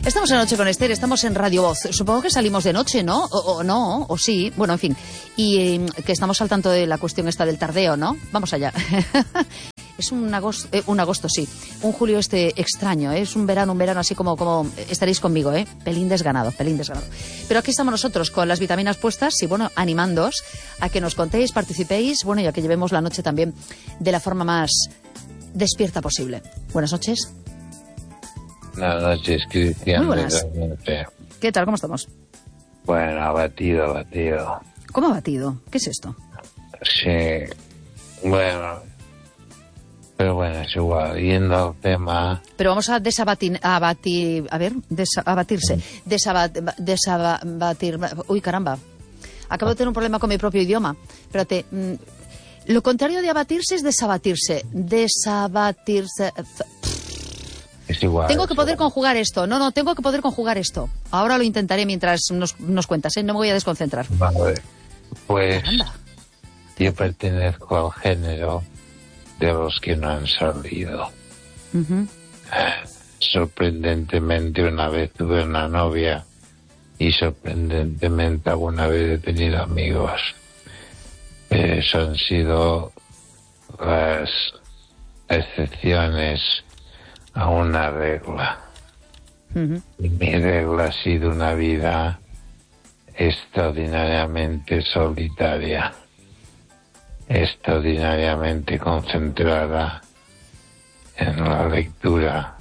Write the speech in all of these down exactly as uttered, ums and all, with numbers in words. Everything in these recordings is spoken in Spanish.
Estamos en Noche con Esther, estamos en Radio Voz. Supongo que salimos de noche, ¿no? O, o no, o sí. Bueno, en fin. Y eh, que estamos al tanto de la cuestión esta del tardeo, ¿no? Vamos allá. Es un agosto, eh, un agosto, sí. Un julio este extraño, ¿eh? Es un verano, un verano así como, como estaréis conmigo, ¿eh? Pelín desganado, pelín desganado. Pero aquí estamos nosotros con las vitaminas puestas y, bueno, animándoos a que nos contéis, participéis, bueno, y a que llevemos la noche también de la forma más despierta posible. Buenas noches. Buenas noches, Cristian. Muy buenas. ¿Qué tal? ¿Cómo estamos? Bueno, abatido, abatido. ¿Cómo abatido? ¿Qué es esto? Sí, bueno, pero bueno, es igual, yendo al tema... Pero vamos a desabatir, a abatir, a ver, desabatirse, desabat, desabatir, uy, caramba, acabo de tener un problema con mi propio idioma, espérate, lo contrario de abatirse es desabatirse, desabatirse... Es igual. Tengo que poder igual. conjugar esto. No, no, tengo que poder conjugar esto. Ahora lo intentaré mientras nos, nos cuentas, ¿eh? No me voy a desconcentrar. Vale. Pues Caramba. yo pertenezco al género de los que no han salido. Uh-huh. Sorprendentemente una vez tuve una novia y sorprendentemente alguna vez he tenido amigos. Eso han sido las excepciones a una regla. Uh-huh. Y mi regla ha sido una vida extraordinariamente solitaria, extraordinariamente concentrada en la lectura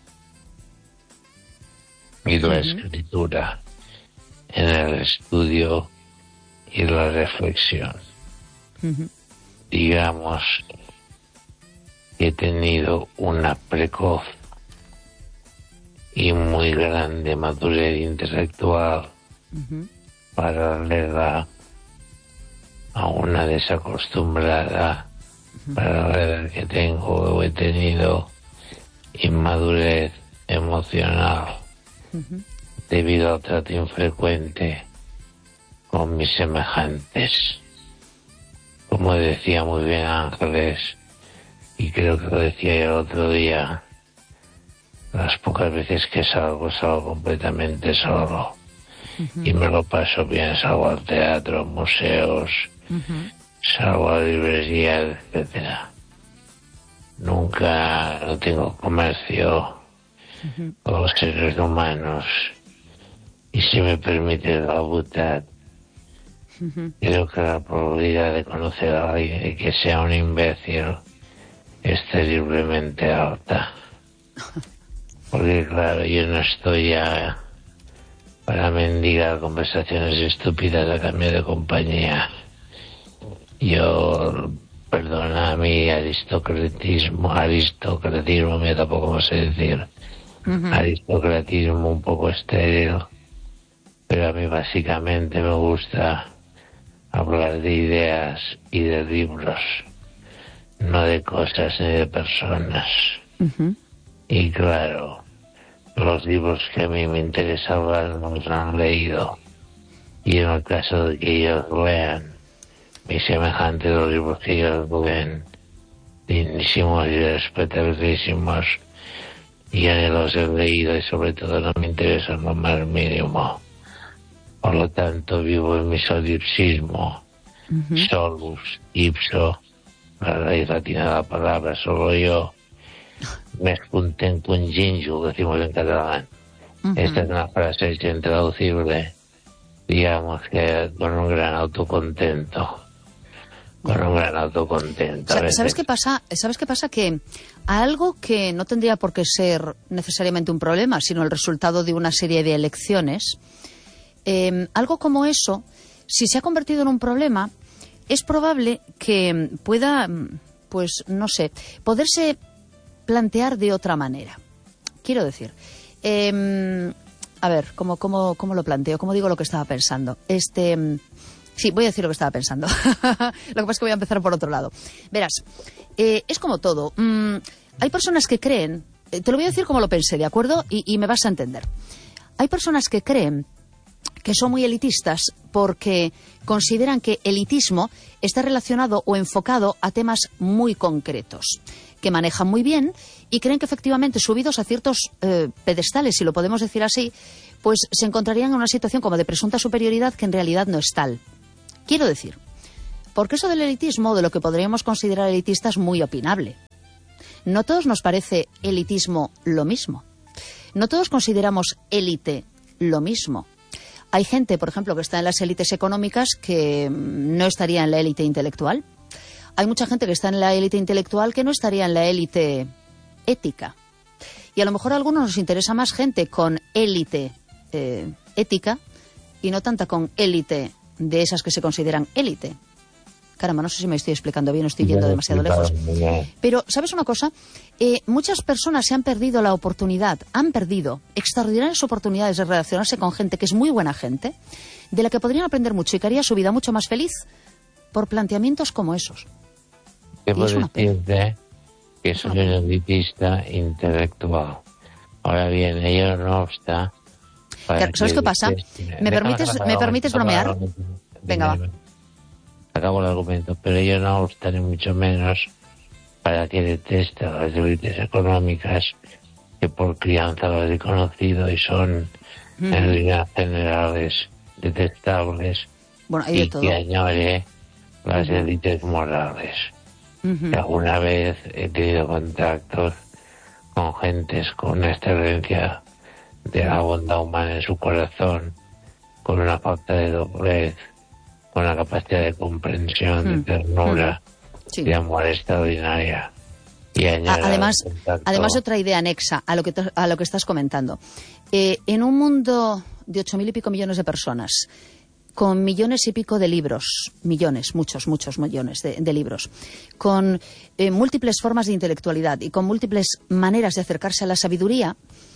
y la uh-huh. escritura, en el estudio y la reflexión. Uh-huh. Digamos, he tenido una precoz y muy grande madurez intelectual uh-huh. paralela a una desacostumbrada uh-huh. paralela que tengo o he tenido inmadurez emocional uh-huh. debido al trato infrecuente con mis semejantes. Como decía muy bien Ángeles, y creo que lo decía el otro día, las pocas veces que salgo, salgo completamente solo. Uh-huh. Y me lo paso bien, salgo al teatro, museos, uh-huh. salgo a la librería, etcétera. Nunca no tengo comercio uh-huh. con los seres humanos. Y si me permite la butad, uh-huh. creo que la probabilidad de conocer a alguien y que sea un imbécil es terriblemente alta. Porque claro, yo no estoy ya para mendigar conversaciones estúpidas a cambio de compañía. Yo, perdona, mi aristocratismo, aristocratismo, me tampoco no sé decir, uh-huh. aristocratismo un poco estéril, pero a mí básicamente me gusta hablar de ideas y de libros, no de cosas ni de personas. Uh-huh. Y claro, los libros que a mí me interesa hablar no los han leído. Y en el caso de que ellos lean, mis semejantes, los libros que ellos leen, dignísimos y respetabilísimos, y ya los he leído y sobre todo no me interesan lo más mínimo. Por lo tanto, vivo en mi solipsismo. Uh-huh. Solus, ipso, la raíz latina de la palabra, solo yo. Me junten con ginju, decimos en catalán. Uh-huh. Esta es una frase intraducible, digamos que con un gran autocontento. Con un gran autocontento. ¿Sabes qué pasa? ¿Sabes qué pasa? Que algo que no tendría por qué ser necesariamente un problema, sino el resultado de una serie de elecciones, eh, algo como eso, si se ha convertido en un problema, es probable que pueda, pues no sé, poderse plantear de otra manera. Quiero decir, eh, a ver, ¿cómo, cómo, ¿cómo lo planteo? ¿Cómo digo lo que estaba pensando? Este, sí, voy a decir lo que estaba pensando. Lo que pasa es que voy a empezar por otro lado. Verás, eh, es como todo. Mm, hay personas que creen, eh, te lo voy a decir como lo pensé, ¿de acuerdo? Y, y me vas a entender. Hay personas que creen que son muy elitistas porque consideran que elitismo está relacionado o enfocado a temas muy concretos. que manejan muy bien y creen que efectivamente, subidos a ciertos eh, pedestales, si lo podemos decir así, pues se encontrarían en una situación como de presunta superioridad que en realidad no es tal. Quiero decir, porque eso del elitismo, de lo que podríamos considerar elitista, es muy opinable. No todos nos parece elitismo lo mismo. No todos consideramos élite lo mismo. Hay gente, por ejemplo, que está en las élites económicas que no estaría en la élite intelectual. Hay mucha gente que está en la élite intelectual que no estaría en la élite ética. Y a lo mejor a algunos nos interesa más gente con élite eh, ética y no tanta con élite de esas que se consideran élite. Caramba, no sé si me estoy explicando bien o estoy yendo demasiado lejos. Pero, ¿sabes una cosa? Eh, muchas personas se han perdido la oportunidad, han perdido extraordinarias oportunidades de relacionarse con gente que es muy buena gente, de la que podrían aprender mucho y que haría su vida mucho más feliz por planteamientos como esos. Debo decirte que soy un elitista intelectual. Ahora bien, ello no obsta. Claro, ¿sabes qué pasa? ¿Me permites, ¿me permites bromear? Venga, va. Acabo el argumento, pero ello no obsta ni mucho menos para que deteste a las élites económicas que por crianza las he conocido y son mm. en líneas generales detestables, bueno, hay de y todo. Que añore las élites morales. Uh-huh. Alguna vez he tenido contactos con gentes con una excelencia de la bondad humana en su corazón, con una falta de doblez, con una capacidad de comprensión, mm. de ternura, mm. sí. de amor extraordinaria. Y además, además otra idea anexa a lo que, a lo que estás comentando. Eh, en un mundo de ocho mil y pico millones de personas, con millones y pico de libros, millones, muchos, muchos millones de, de libros, con eh, múltiples formas de intelectualidad y con múltiples maneras de acercarse a la sabiduría,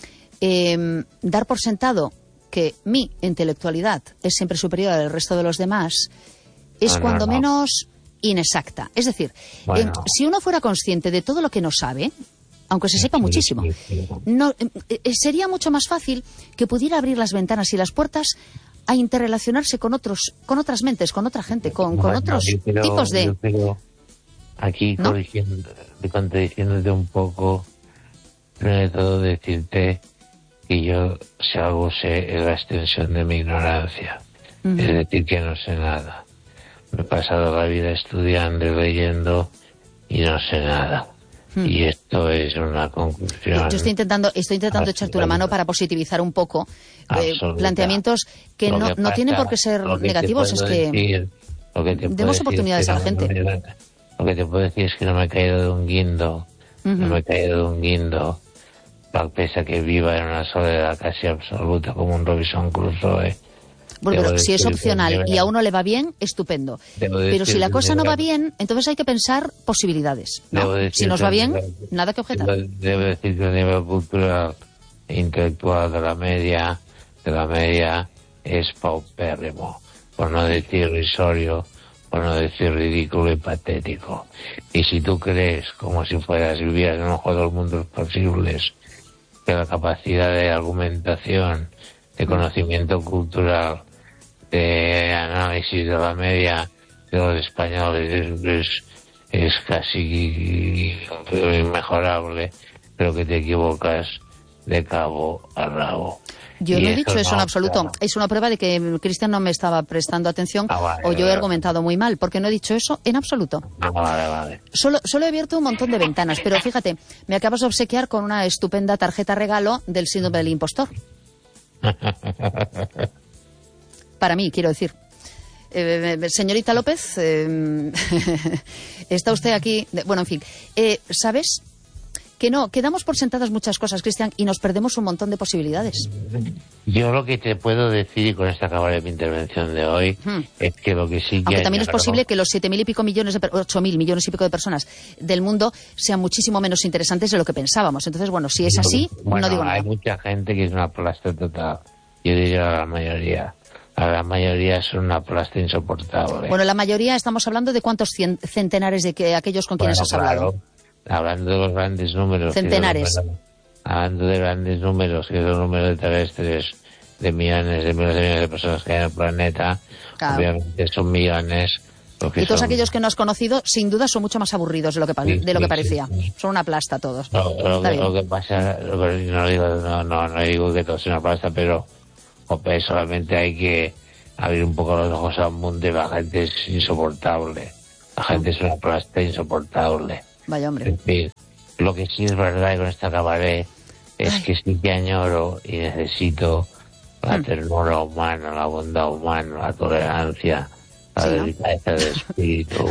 eh, dar por sentado que mi intelectualidad es siempre superior al resto de los demás, es no, cuando no, no. menos inexacta. Es decir, bueno. eh, si uno fuera consciente de todo lo que no sabe, aunque se sepa muchísimo, no, eh, sería mucho más fácil que pudiera abrir las ventanas y las puertas a interrelacionarse con otros, con otras mentes, con otra gente, con, con bueno, otros pero, tipos de... Pero aquí, ¿no? corrigiendo, contradiciéndote un poco, primero de todo decirte que yo, si algo sé, es la extensión de mi ignorancia. Uh-huh. Es decir, que no sé nada. Me he pasado la vida estudiando y leyendo y no sé nada. Uh-huh. Y esto es una conclusión. Yo estoy intentando, estoy intentando echarte una mano para positivizar un poco eh, planteamientos que no, que no pasa, tienen por qué ser negativos. Es que, decir, lo que te demos oportunidades a la gente. Me, lo que te puedo decir es que no me he caído de un guindo. Uh-huh. No me he caído de un guindo. Pese a que viva en una soledad casi absoluta como un Robinson Crusoe. Bueno, pero si es opcional y a uno le va bien, estupendo. Pero si la cosa no va bien, entonces hay que pensar posibilidades, ¿no? Si nos va bien, nada que objetar. Debo decir que el nivel cultural e intelectual de la media, de la media es paupérrimo, por no decir risorio, por no decir ridículo y patético. Y si tú crees, como si fueras, vivieras en un juego de los mundos posibles, que la capacidad de argumentación, de conocimiento cultural, de análisis de la media de los españoles es, es, es casi inmejorable, pero que te equivocas de cabo a rabo. Yo no he dicho eso en absoluto. Es una prueba de que Cristian no me estaba prestando atención ah, vale, o yo he vale. argumentado muy mal, porque no he dicho eso en absoluto. Ah, vale, vale. Solo, solo he abierto un montón de ventanas, pero fíjate, me acabas de obsequiar con una estupenda tarjeta regalo del síndrome del impostor. Para mí, quiero decir. Eh, señorita López, eh, está usted aquí... De, bueno, en fin, eh, ¿sabes...? Que no, que damos por sentadas muchas cosas, Cristian, y nos perdemos un montón de posibilidades. Yo lo que te puedo decir, y con esta acabaré mi intervención de hoy, hmm. es que lo que sí que... Aunque también es posible que los siete mil y pico millones, de, ocho mil millones y pico de personas del mundo sean muchísimo menos interesantes de lo que pensábamos. Entonces, bueno, si es así, bueno, no digo nada. Hay mucha gente que es una plasta total. Yo diría a la mayoría. A la mayoría es una plasta insoportable. Bueno, la mayoría estamos hablando de cuántos cien, centenares de que aquellos con quienes bueno, has claro. hablado. Hablando de los grandes números. Centenares. Números, hablando de grandes números, que son números terrestres, de millones, de millones de millones de personas que hay en el planeta, claro. Obviamente son millones Y todos aquellos que no has conocido, sin duda, son mucho más aburridos de lo que, sí, de lo que sí, parecía. Sí, sí. Son una plasta todos. No, lo, que, lo que pasa, lo que no, digo, no, no, no digo que todo sea una plasta, pero ope, solamente hay que abrir un poco los ojos al mundo y la gente es insoportable. La gente es una plasta insoportable. Vaya hombre. En fin, lo que sí es verdad y con esto acabaré es Ay. que sí que añoro y necesito la hmm. ternura humana, la bondad humana, la tolerancia, la sí, delicadeza ¿no? del espíritu.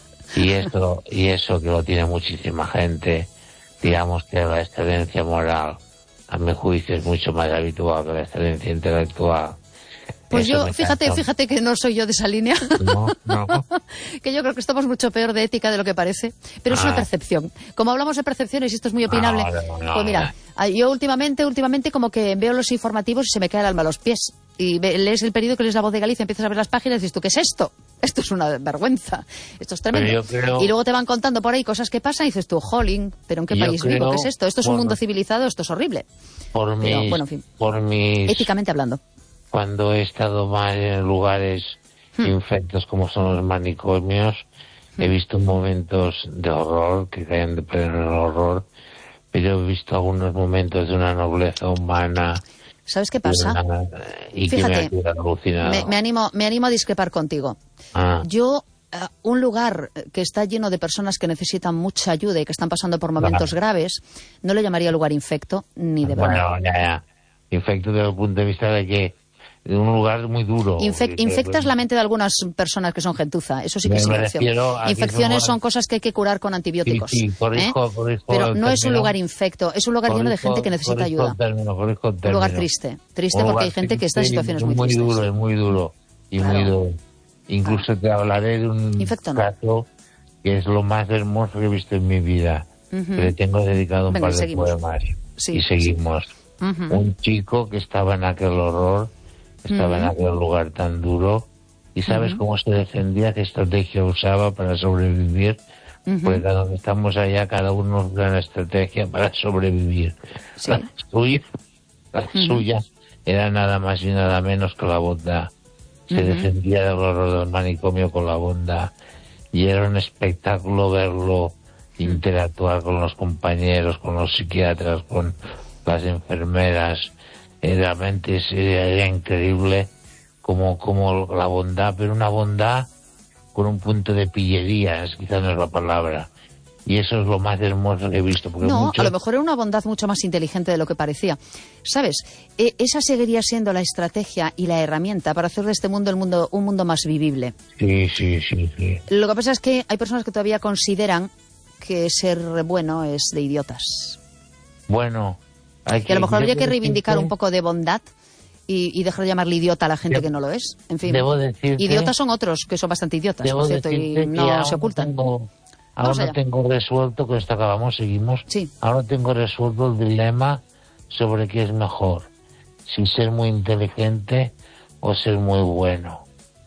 y eso, y eso que lo tiene muchísima gente, digamos que la excelencia moral, a mi juicio, es mucho más habitual que la excelencia intelectual. Pues Eso yo, fíjate, cansa. fíjate que no soy yo de esa línea. No, no. Que yo creo que estamos mucho peor de ética de lo que parece. Pero es ah. una percepción. Como hablamos de percepciones y esto es muy opinable, no, no, no, pues mira, no. yo últimamente, últimamente como que veo los informativos y se me cae el alma a los pies. Y lees el periódico, lees La Voz de Galicia, empiezas a ver las páginas y dices tú, ¿qué es esto? Esto es una vergüenza. Esto es tremendo. Creo... Y luego te van contando por ahí cosas que pasan y dices tú, jolín, ¿pero en qué yo país creo... vivo? ¿Qué es esto? Esto es por... un mundo civilizado, esto es horrible. Por pero, mis... bueno, en fin. Por mis... Éticamente hablando. Cuando he estado mal en lugares hmm. infectos como son los manicomios, hmm. he visto momentos de horror, que caen de en el horror, pero he visto algunos momentos de una nobleza humana. ¿Sabes qué pasa? Una, y Fíjate, que me ha alucinado. Me, me, animo, me animo a discrepar contigo. Ah. Yo, uh, un lugar que está lleno de personas que necesitan mucha ayuda y que están pasando por momentos ah. graves, no lo llamaría lugar infecto, ni de broma. Bueno, ya, ya. Infecto desde el punto de vista de que en un lugar muy duro. Infec infectas la mente de algunas personas que son gentuza, eso sí que es infección. Infecciones son cosas que hay que curar con antibióticos. Sí, sí, corrijo, ¿eh? corrijo Pero no es un término. lugar infecto, es un lugar lleno de gente que necesita ayuda. Término, un lugar triste, triste porque hay gente que está en situaciones muy, muy tristes. Muy duro, es muy duro, y claro. muy duro. Incluso claro. te hablaré de un infecto, caso no. que es lo más hermoso que he visto en mi vida. Uh-huh. Que le tengo dedicado un Venga, par de seguimos. poemas. Sí, y seguimos. Sí. Uh-huh. Un chico que estaba en aquel horror, estaba uh-huh. en aquel lugar tan duro, y sabes uh-huh. cómo se defendía, qué estrategia usaba para sobrevivir, uh-huh. porque cuando estamos allá cada uno usa una estrategia para sobrevivir. Sí. La suya, la uh-huh. suya era nada más y nada menos que la bondad. Se uh-huh. defendía del horror del manicomio con la bondad, y era un espectáculo verlo interactuar con los compañeros, con los psiquiatras, con las enfermeras. Realmente era increíble como, como la bondad, pero una bondad con un punto de pillería, quizás no es la palabra. Y eso es lo más hermoso que he visto. Porque no, mucho... a lo mejor era una bondad mucho más inteligente de lo que parecía. ¿Sabes? E esa seguiría siendo la estrategia y la herramienta para hacer de este mundo, el mundo un mundo más vivible. Sí, sí, sí, sí. Lo que pasa es que hay personas que todavía consideran que ser bueno es de idiotas. Bueno... Hay que, que a lo mejor habría que reivindicar decirte, un poco de bondad y, y dejar de llamarle idiota a la gente de, que no lo es. En fin, debo decirte, idiotas son otros que son bastante idiotas, debo por cierto, y no se ocultan. Tengo, ahora no tengo resuelto, con esto acabamos, seguimos. Sí. Ahora tengo resuelto el dilema sobre qué es mejor, si ser muy inteligente o ser muy bueno.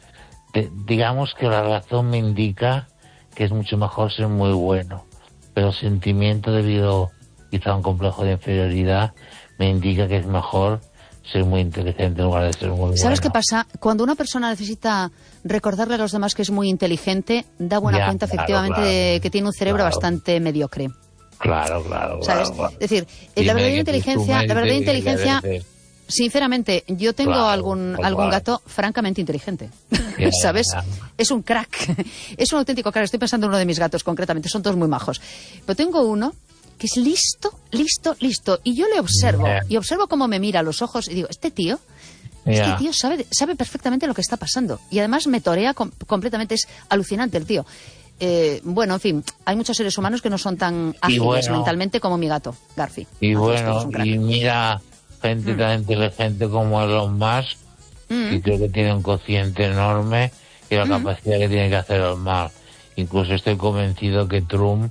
De, digamos que la razón me indica que es mucho mejor ser muy bueno, pero el sentimiento debido quizá un complejo de inferioridad me indica que es mejor ser muy inteligente en lugar de ser muy bueno. ¿Sabes qué pasa? Cuando una persona necesita recordarle a los demás que es muy inteligente, da buena ya, cuenta, claro, efectivamente, claro, de que tiene un cerebro claro. bastante mediocre. Claro, claro, ¿sabes? Claro, claro. Es decir, Dime la verdadera inteligencia, la verdadera inteligencia, sinceramente, yo tengo claro, algún algún gato francamente inteligente, yeah, ¿sabes? Yeah. Es un crack, es un auténtico crack. Estoy pensando en uno de mis gatos concretamente, son todos muy majos. Pero tengo uno que es listo, listo, listo. Y yo le observo, yeah. y observo cómo me mira a los ojos y digo, este tío, yeah. este tío sabe, sabe perfectamente lo que está pasando. Y además me torea com completamente, es alucinante el tío. Eh, bueno, en fin, hay muchos seres humanos que no son tan ágiles bueno, mentalmente como mi gato, Garfi. Y bueno, y mira, gente mm. tan inteligente como Elon Musk, mm. que creo que tiene un cociente enorme y la mm. capacidad que tiene que hacer el mal. Incluso estoy convencido que Trump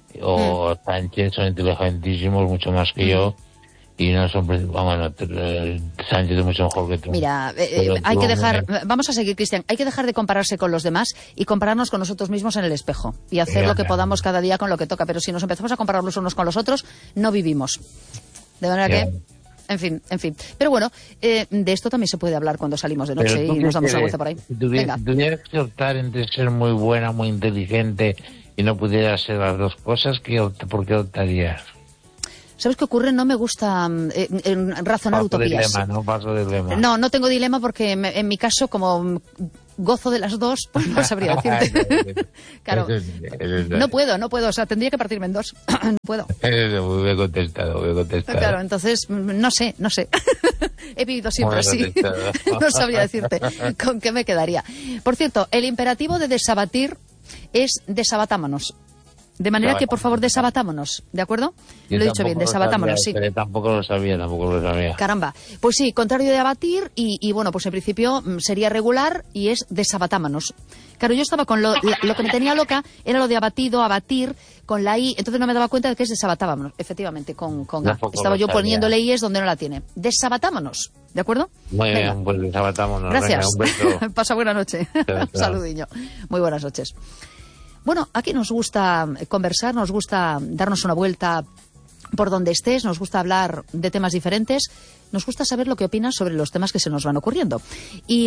o mm. Sánchez son inteligentísimos, mucho más que mm. yo, y no son, bueno, Sánchez es mucho mejor que Trump. Mira, eh, hay que dejar, me... vamos a seguir, Cristian, hay que dejar de compararse con los demás y compararnos con nosotros mismos en el espejo y hacer yeah, lo que yeah. podamos cada día con lo que toca, pero si nos empezamos a comparar los unos con los otros, no vivimos. De manera yeah. que En fin, en fin. Pero bueno, eh, de esto también se puede hablar cuando salimos de noche y nos damos una vuelta por ahí. Si tuvieras, si tuvieras que optar entre ser muy buena, muy inteligente y no pudieras ser las dos cosas, ¿qué opt- ¿por qué optarías? ¿Sabes qué ocurre? No me gusta eh, eh, razonar Paso utopías. Dilema, no paso dilema. No, no tengo dilema porque me, en mi caso, como gozo de las dos, pues no sabría decirte. Claro, no puedo, no puedo, o sea, tendría que partirme en dos. No puedo. Muy bien contestado, muy bien contestado. Claro, entonces, no sé, no sé. He vivido siempre así. No sabría decirte con qué me quedaría. Por cierto, el imperativo de desabatir es desabatámonos. De manera que, por favor, desabatámonos, ¿de acuerdo? Yo lo he dicho bien, tampoco lo desabatámonos, sabía, sí. pero tampoco lo sabía, tampoco lo sabía. Caramba. Pues sí, contrario de abatir y, y bueno, pues en principio mm, sería regular y es desabatámonos. Claro, yo estaba con lo, la- lo que me tenía loca era lo de abatido, abatir, con la I, entonces no me daba cuenta de que es desabatámonos, efectivamente, con, con A. Tampoco Estaba lo yo sabía. poniéndole I es donde no la tiene. Desabatámonos, ¿de acuerdo? Muy Venga. bien, pues desabatámonos. Gracias. Venga, un beso. Pasa buena noche. Chao, Un chao. saludiño. Muy buenas noches. Bueno, aquí nos gusta conversar, nos gusta darnos una vuelta por donde estés, nos gusta hablar de temas diferentes, nos gusta saber lo que opinas sobre los temas que se nos van ocurriendo. Y